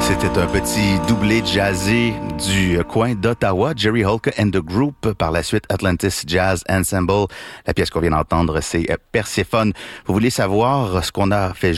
C'était un petit doublé jazzé du coin d'Ottawa, Jerry Holka and the Group, par la suite Atlantis Jazz Ensemble. La pièce qu'on vient d'entendre, c'est Perséphone. Vous voulez savoir ce qu'on a fait